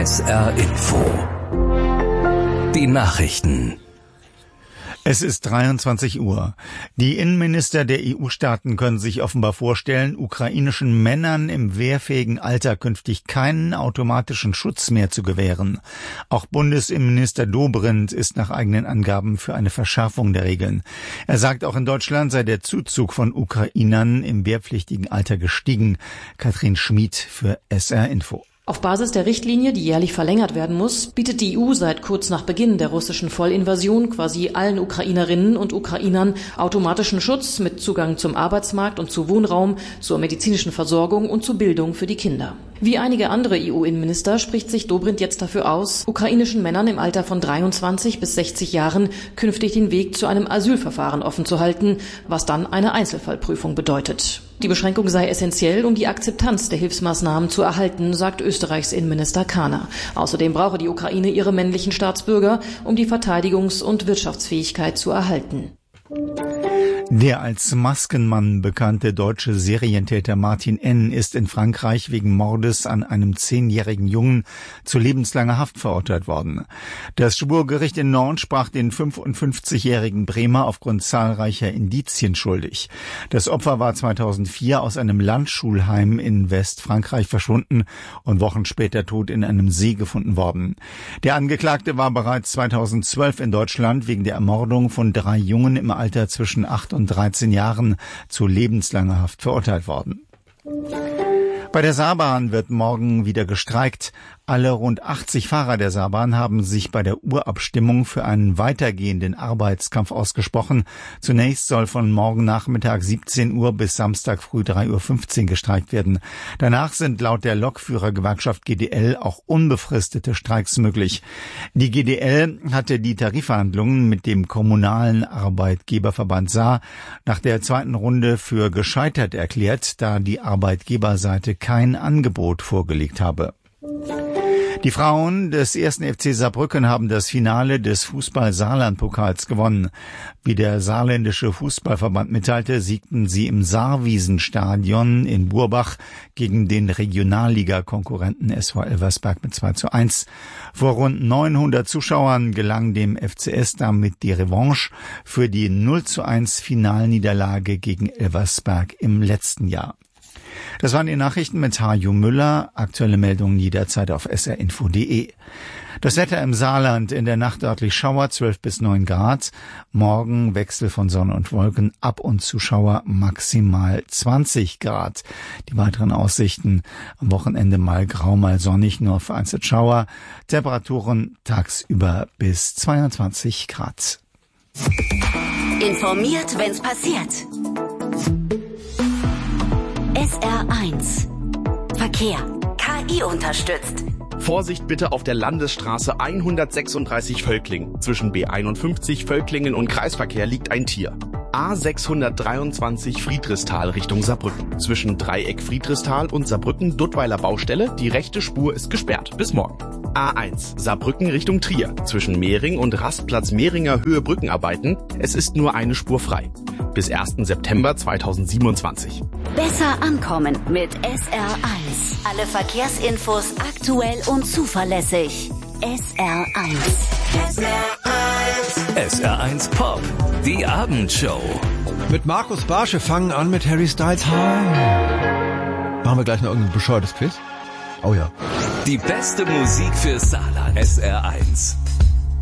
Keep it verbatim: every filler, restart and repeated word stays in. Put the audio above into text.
S R Info. Die Nachrichten. Es ist dreiundzwanzig Uhr. Die Innenminister der E U-Staaten können sich offenbar vorstellen, ukrainischen Männern im wehrfähigen Alter künftig keinen automatischen Schutz mehr zu gewähren. Auch Bundesinnenminister Dobrindt ist nach eigenen Angaben für eine Verschärfung der Regeln. Er sagt, auch in Deutschland sei der Zuzug von Ukrainern im wehrpflichtigen Alter gestiegen. Katrin Schmid für S R Info. Auf Basis der Richtlinie, die jährlich verlängert werden muss, bietet die E U seit kurz nach Beginn der russischen Vollinvasion quasi allen Ukrainerinnen und Ukrainern automatischen Schutz mit Zugang zum Arbeitsmarkt und zu Wohnraum, zur medizinischen Versorgung und zur Bildung für die Kinder. Wie einige andere E U-Innenminister spricht sich Dobrindt jetzt dafür aus, ukrainischen Männern im Alter von dreiundzwanzig bis sechzig Jahren künftig den Weg zu einem Asylverfahren offen zu halten, was dann eine Einzelfallprüfung bedeutet. Die Beschränkung sei essentiell, um die Akzeptanz der Hilfsmaßnahmen zu erhalten, sagt Österreichs Innenminister Kahner. Außerdem brauche die Ukraine ihre männlichen Staatsbürger, um die Verteidigungs- und Wirtschaftsfähigkeit zu erhalten. Der als Maskenmann bekannte deutsche Serientäter Martin N. ist in Frankreich wegen Mordes an einem zehnjährigen Jungen zu lebenslanger Haft verurteilt worden. Das Schwurgericht in Nantes sprach den fünfundfünfzigjährigen Bremer aufgrund zahlreicher Indizien schuldig. Das Opfer war zweitausendvier aus einem Landschulheim in Westfrankreich verschwunden und Wochen später tot in einem See gefunden worden. Der Angeklagte war bereits zweitausendzwölf in Deutschland wegen der Ermordung von drei Jungen im Alter zwischen acht und dreizehn Jahren zu lebenslanger Haft verurteilt worden. Bei der Saarbahn wird morgen wieder gestreikt. Alle rund achtzig Fahrer der Saarbahn haben sich bei der Urabstimmung für einen weitergehenden Arbeitskampf ausgesprochen. Zunächst soll von morgen Nachmittag siebzehn Uhr bis Samstag früh drei Uhr fünfzehn gestreikt werden. Danach sind laut der Lokführergewerkschaft G D L auch unbefristete Streiks möglich. Die G D L hatte die Tarifverhandlungen mit dem kommunalen Arbeitgeberverband Saar nach der zweiten Runde für gescheitert erklärt, da die Arbeitgeberseite kein Angebot vorgelegt habe. Die Frauen des ersten F C Saarbrücken haben das Finale des Fußball-Saarland-Pokals gewonnen. Wie der saarländische Fußballverband mitteilte, siegten sie im Saarwiesenstadion in Burbach gegen den Regionalliga-Konkurrenten S V Elversberg mit zwei zu eins. Vor rund neunhundert Zuschauern gelang dem F C S damit die Revanche für die null zu eins Finalniederlage gegen Elversberg im letzten Jahr. Das waren die Nachrichten mit Hajo Müller. Aktuelle Meldungen jederzeit auf s r info punkt d e. Das Wetter im Saarland: in der Nacht örtlich Schauer, zwölf bis neun Grad. Morgen Wechsel von Sonne und Wolken, ab und zu Schauer, maximal zwanzig Grad. Die weiteren Aussichten: am Wochenende mal grau, mal sonnig, nur vereinzelt Schauer. Temperaturen tagsüber bis zweiundzwanzig Grad. Informiert, wenn's passiert. S R eins Verkehr. K I unterstützt. Vorsicht bitte auf der Landesstraße hundertsechsunddreißig Völkling. Zwischen B einundfünfzig Völklingen und Kreisverkehr liegt ein Tier. A sechshundertdreiundzwanzig Friedrichsthal Richtung Saarbrücken. Zwischen Dreieck Friedrichsthal und Saarbrücken Duttweiler Baustelle. Die rechte Spur ist gesperrt. Bis morgen. A eins Saarbrücken Richtung Trier. Zwischen Mehring und Rastplatz Mehringer Höhe Brückenarbeiten. Es ist nur eine Spur frei. Bis ersten September zweitausendsiebenundzwanzig. Besser ankommen mit S R eins. Alle Verkehrsinfos aktuell und zuverlässig. S R eins. S R eins. S R eins Pop, die Abendshow. Mit Markus Barsche fangen an mit Harry Styles. Hi. Machen wir gleich noch irgendein bescheuertes Quiz? Oh ja. Die beste Musik für Saarland. S R eins.